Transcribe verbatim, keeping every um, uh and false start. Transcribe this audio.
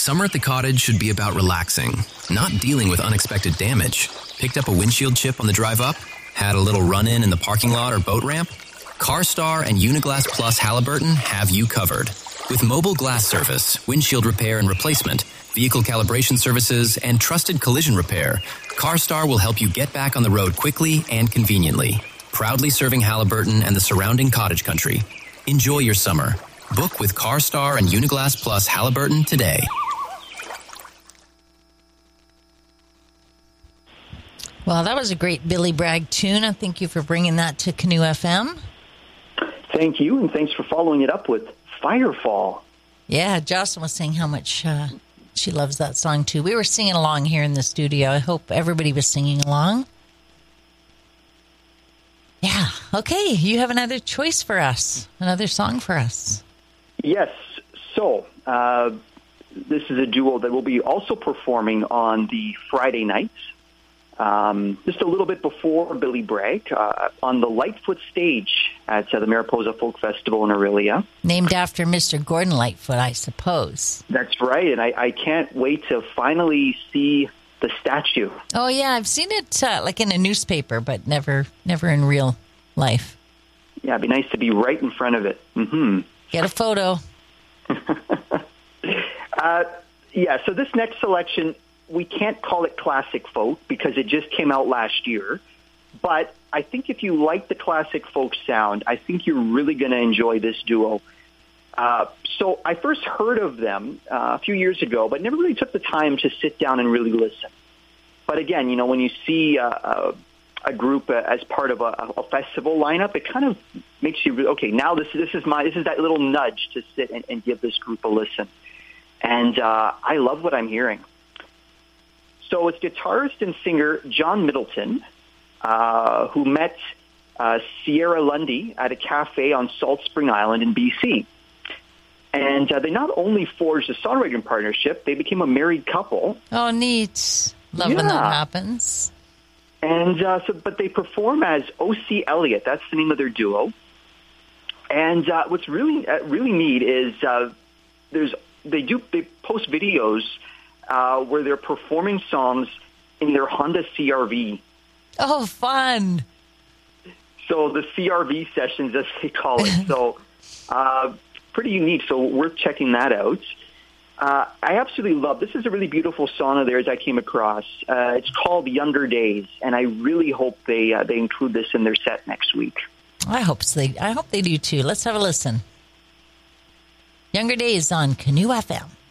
Summer at the cottage should be about relaxing, not dealing with unexpected damage. Picked up a windshield chip on the drive up? Had a little run-in in the parking lot or boat ramp? CarStar and Uniglass Plus Halliburton have you covered. With mobile glass service, windshield repair and replacement, vehicle calibration services, and trusted collision repair, CarStar will help you get back on the road quickly and conveniently. Proudly serving Halliburton and the surrounding cottage country. Enjoy your summer. Book with CarStar and Uniglass Plus Halliburton today. Well, that was a great Billy Bragg tune. And thank you for bringing that to Canoe F M. Thank you, and thanks for following it up with Firefall. Yeah, Jocelyn was saying how much uh, she loves that song, too. We were singing along here in the studio. I hope everybody was singing along. Yeah, okay, you have another choice for us, another song for us. Yes, so uh, this is a duo that will be also performing on the Friday nights. Um, just a little bit before Billy Bragg, uh, on the Lightfoot stage at uh, the Mariposa Folk Festival in Orillia. Named after Mister Gordon Lightfoot, I suppose. That's right, and I, I can't wait to finally see the statue. Oh, yeah, I've seen it uh, like in a newspaper, but never never in real life. Yeah, it'd be nice to be right in front of it. Mm-hmm. Get a photo. uh, yeah, so this next selection, we can't call it classic folk because it just came out last year. But I think if you like the classic folk sound, I think you're really going to enjoy this duo. Uh, so I first heard of them uh, a few years ago, but never really took the time to sit down and really listen. But again, you know, when you see uh, a, a group uh, as part of a, a festival lineup, it kind of makes you, okay, now this, this is my, this is that little nudge to sit and, and give this group a listen. And uh, I love what I'm hearing. So it's guitarist and singer John Middleton, uh, who met uh, Sierra Lundy at a cafe on Salt Spring Island in B C. And uh, they not only forged a songwriting partnership, they became a married couple. Oh, neat. Love yeah. when that happens. And uh, so, but they perform as O C Elliott. That's the name of their duo. And uh, what's really uh, really neat is uh, there's they do they post videos uh, where they're performing songs in their Honda C R V. Oh, fun! So the C R V sessions, as they call it. So uh, pretty unique. So worth checking that out. Uh, I absolutely love, this is a really beautiful song of theirs I came across. Uh, it's called Younger Days, and I really hope they uh, they include this in their set next week. I hope so. They, I hope they do too. Let's have a listen. Younger Days on Canoe F M.